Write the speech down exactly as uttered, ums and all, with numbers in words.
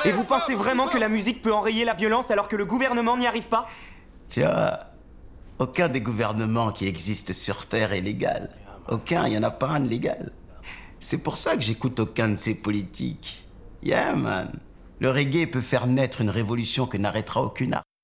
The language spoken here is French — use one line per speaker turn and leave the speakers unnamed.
Et vous pensez vraiment que la musique peut enrayer la violence alors que le gouvernement n'y arrive pas?
Tu vois, aucun des gouvernements qui existent sur Terre est légal. Aucun, il n'y en a pas un de légal. C'est pour ça que j'écoute aucun de ces politiques. Yeah, man. Le reggae peut faire naître une révolution que n'arrêtera aucune art.